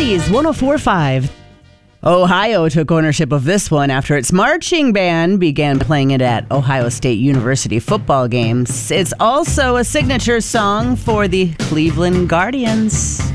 Oldies 104.5. Ohio took ownership of this one after its marching band began playing it at Ohio State University football games. It's also a signature song for the Cleveland Guardians.